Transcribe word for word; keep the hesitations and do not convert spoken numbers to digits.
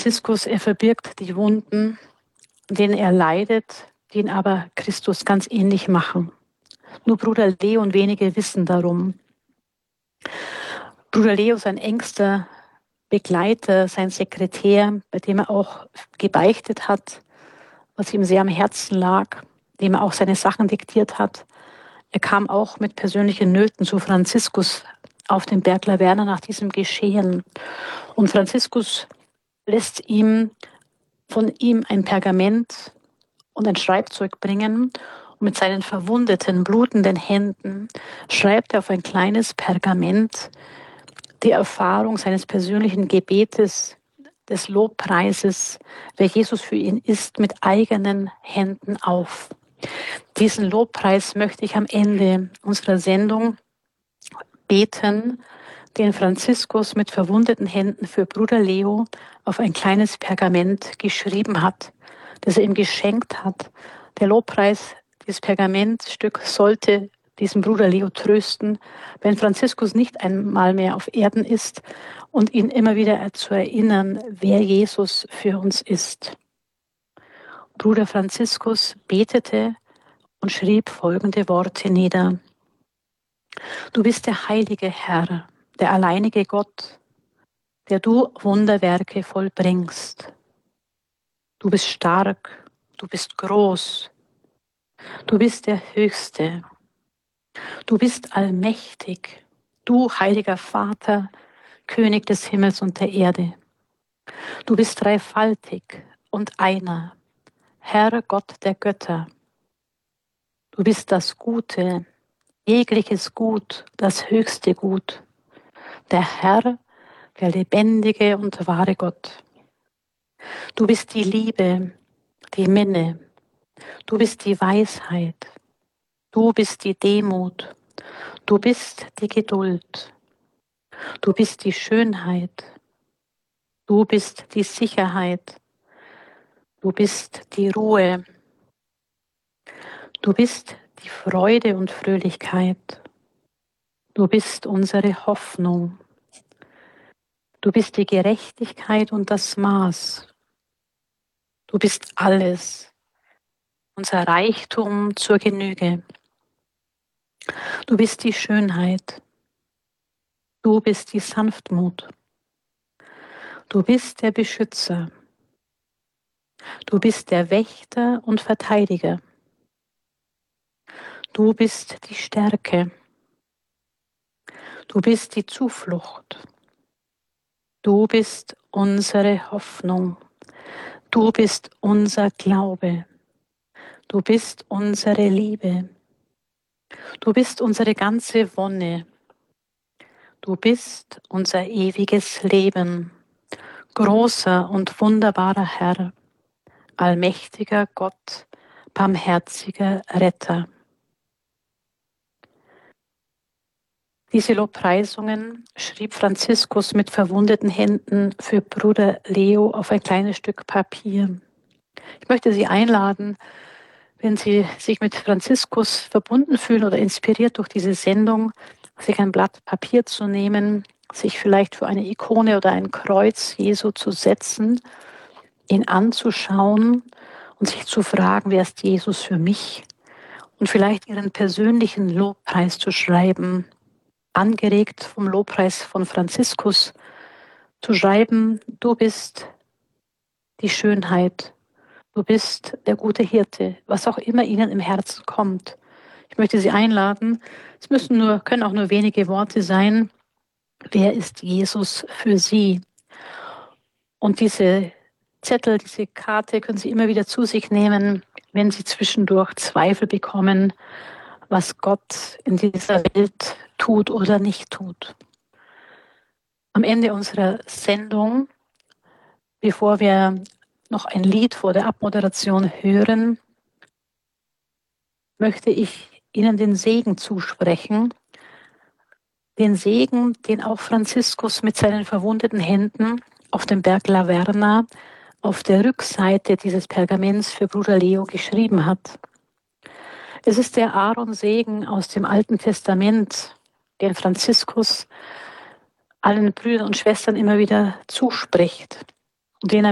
Franziskus, er verbirgt die Wunden, denen er leidet, die ihn aber Christus ganz ähnlich machen. Nur Bruder Leo und wenige wissen darum. Bruder Leo, sein engster Begleiter, sein Sekretär, bei dem er auch gebeichtet hat, was ihm sehr am Herzen lag, dem er auch seine Sachen diktiert hat. Er kam auch mit persönlichen Nöten zu Franziskus auf den Berg Laverna nach diesem Geschehen. Und Franziskus lässt ihm von ihm ein Pergament und ein Schreibzeug bringen. Und mit seinen verwundeten, blutenden Händen schreibt er auf ein kleines Pergament die Erfahrung seines persönlichen Gebetes, des Lobpreises, wer Jesus für ihn ist, mit eigenen Händen auf. Diesen Lobpreis möchte ich am Ende unserer Sendung beten, den Franziskus mit verwundeten Händen für Bruder Leo auf ein kleines Pergament geschrieben hat, das er ihm geschenkt hat. Der Lobpreis, dieses Pergamentstück, sollte diesen Bruder Leo trösten, wenn Franziskus nicht einmal mehr auf Erden ist, und ihn immer wieder zu erinnern, wer Jesus für uns ist. Bruder Franziskus betete und schrieb folgende Worte nieder. Du bist der heilige Herr, der alleinige Gott, der du Wunderwerke vollbringst. Du bist stark, du bist groß, du bist der Höchste, du bist allmächtig, du heiliger Vater, König des Himmels und der Erde. Du bist dreifaltig und einer, Herr Gott der Götter. Du bist das Gute, jegliches Gut, das höchste Gut, der Herr, der lebendige und wahre Gott. Du bist die Liebe, die Minne, du bist die Weisheit, du bist die Demut, du bist die Geduld, du bist die Schönheit, du bist die Sicherheit, du bist die Ruhe, du bist die Freude und Fröhlichkeit, du bist unsere Hoffnung, du bist die Gerechtigkeit und das Maß, du bist alles, unser Reichtum zur Genüge, du bist die Schönheit, du bist die Sanftmut, du bist der Beschützer, du bist der Wächter und Verteidiger, du bist die Stärke, du bist die Zuflucht, du bist unsere Hoffnung, du bist unser Glaube, du bist unsere Liebe, du bist unsere ganze Wonne, du bist unser ewiges Leben, großer und wunderbarer Herr, allmächtiger Gott, barmherziger Retter. Diese Lobpreisungen schrieb Franziskus mit verwundeten Händen für Bruder Leo auf ein kleines Stück Papier. Ich möchte Sie einladen, wenn Sie sich mit Franziskus verbunden fühlen oder inspiriert durch diese Sendung, sich ein Blatt Papier zu nehmen, sich vielleicht für eine Ikone oder ein Kreuz Jesu zu setzen, ihn anzuschauen und sich zu fragen, wer ist Jesus für mich? Und vielleicht Ihren persönlichen Lobpreis zu schreiben, angeregt vom Lobpreis von Franziskus, zu schreiben, du bist die Schönheit, du bist der gute Hirte, was auch immer Ihnen im Herzen kommt. Ich möchte Sie einladen, es müssen nur, können auch nur wenige Worte sein. Wer ist Jesus für Sie? Und diese Zettel, diese Karte können Sie immer wieder zu sich nehmen, wenn Sie zwischendurch Zweifel bekommen, was Gott in dieser Welt tut oder nicht tut. Am Ende unserer Sendung, bevor wir noch ein Lied vor der Abmoderation hören, möchte ich Ihnen den Segen zusprechen. Den Segen, den auch Franziskus mit seinen verwundeten Händen auf dem Berg Laverna auf der Rückseite dieses Pergaments für Bruder Leo geschrieben hat. Es ist der Aaron-Segen aus dem Alten Testament, den Franziskus allen Brüdern und Schwestern immer wieder zuspricht und den er